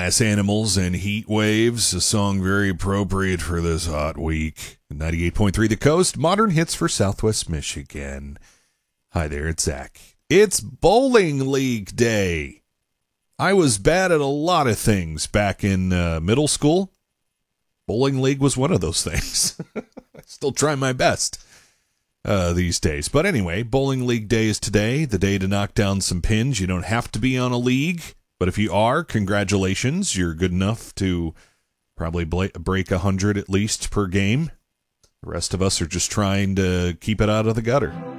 Glass Animals and Heat Waves, a song very appropriate for this hot week. 98.3 The Coast, modern hits for Southwest Michigan. Hi there, it's Zach. It's Bowling League Day. I was bad at a lot of things back in middle school. Bowling League was one of those things. I still try my best these days. But anyway, Bowling League Day is today, the day to knock down some pins. You don't have to be on a league. But if you are, congratulations. You're good enough to probably break 100 at least per game. The rest of us are just trying to keep it out of the gutter.